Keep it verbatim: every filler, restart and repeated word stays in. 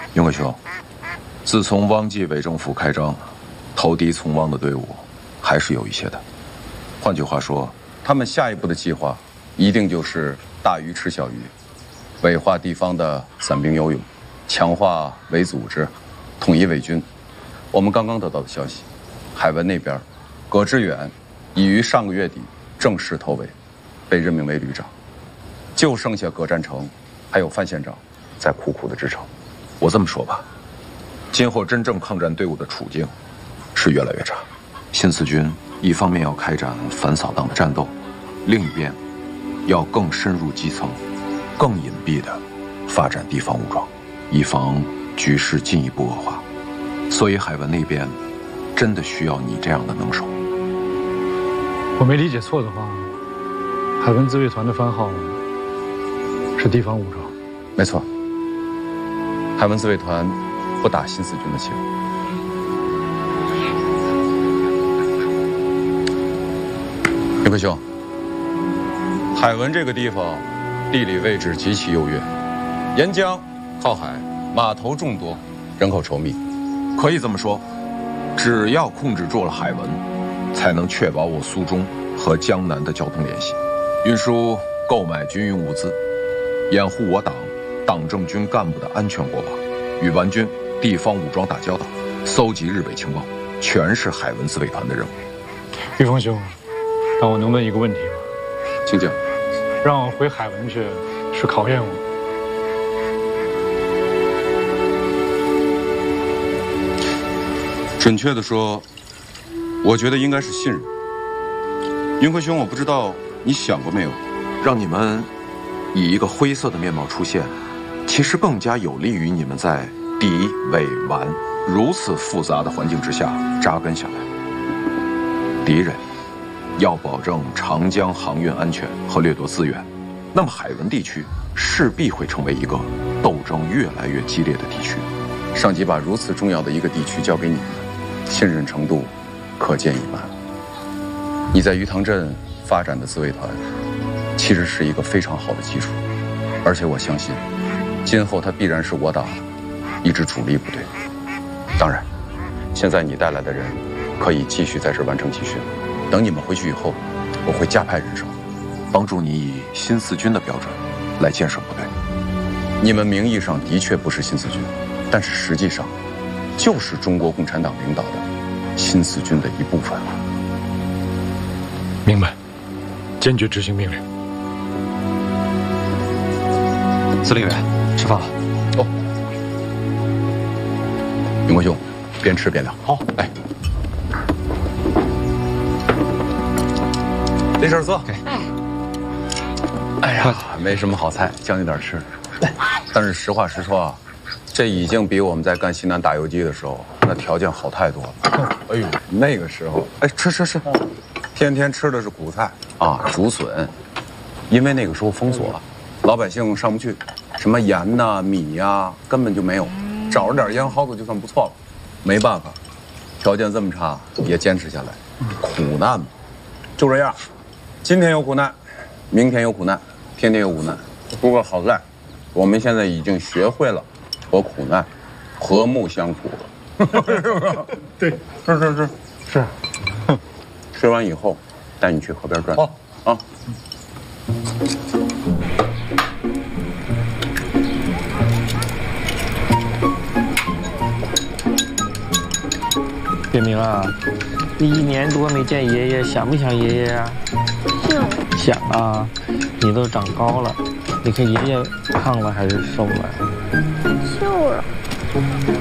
云贵兄，自从汪继伪政府开张，投敌从汪的队伍还是有一些的。换句话说，他们下一步的计划一定就是大鱼吃小鱼，伪化地方的散兵游勇，强化伪组织，统一伪军。我们刚刚得到的消息，海文那边，葛致远已于上个月底正式投伪，被任命为旅长，就剩下葛占成还有范县长在苦苦的支撑。我这么说吧，今后真正抗战队伍的处境是越来越差。新四军一方面要开展反扫荡的战斗，另一边要更深入基层，更隐蔽地发展地方武装，以防局势进一步恶化。所以海文那边真的需要你这样的能手。 我没理解错的话，海文自卫团的番号是地方武装。 没错，海文自卫团不打新四军的旗号。云贵兄，海文这个地方地理位置极其优越，沿江靠海，码头众多，人口稠密。可以这么说，只要控制住了海文，才能确保我苏中和江南的交通联系，运输、购买军用物资，掩护我党党政军干部的安全过往，与顽军、地方武装打交道，搜集日伪情报，全是海文自卫团的任务。 玉峰兄，那我能问一个问题吗？ 请讲。 让我回海文去，是考验我。 准确的说，我觉得应该是信任。云辉兄，我不知道你想过没有，让你们以一个灰色的面貌出现，其实更加有利于你们在敌伪顽如此复杂的环境之下扎根下来。敌人要保证长江航运安全和掠夺资源，那么海文地区势必会成为一个斗争越来越激烈的地区。上级把如此重要的一个地区交给你们，信任程度可见一斑。你在鱼塘镇发展的自卫团，其实是一个非常好的基础，而且我相信，今后它必然是我党一支主力部队。当然，现在你带来的人可以继续在这完成集训，等你们回去以后，我会加派人手，帮助你以新四军的标准来建设部队。你们名义上的确不是新四军，但是实际上就是中国共产党领导的新四军的一部分了。 明白，坚决执行命令。 司令员，吃饭了。 哦，云国兄，边吃边聊。 好， 来。这事儿做。 给。 哎呀，没什么好菜，将就点吃。但是实话实说啊，这已经比我们在干西南打游击的时候那条件好太多了。哎呦，那个时候，哎，吃吃吃，天天吃的是苦菜啊，竹笋，因为那个时候封锁，老百姓上不去，什么盐呐、米呀，根本就没有，找着点烟蒿子就算不错了。没办法，条件这么差也坚持下来，苦难嘛，就这样。今天有苦难，明天有苦难，天天有苦难。不过好在，我们现在已经学会了和苦难和睦相处了。 对， 是是是是。 吃完以后，带你去河边转。 好啊。 月明啊，你一年多没见爷爷，想不想爷爷啊？想。想啊，你都长高了，你看爷爷胖了还是瘦了？ 瘦了。